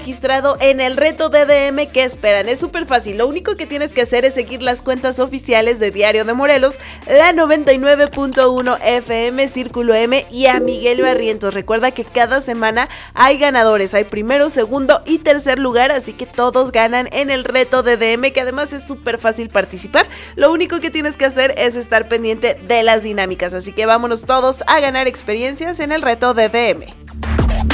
registrado en el reto DDM, ¿qué esperan? Es súper fácil, lo único que tienes que hacer es seguir las cuentas oficiales de Diario de Morelos, la 99.1 FM, Círculo M y a Miguel Barrientos. Recuerda que cada semana hay ganadores, hay primero, segundo y tercer lugar, así que todos ganan en el reto DDM, que además es súper fácil participar. Lo único que tienes que hacer es estar pendiente de las dinámicas, así que vámonos todos a ganar experiencias en el reto DDM.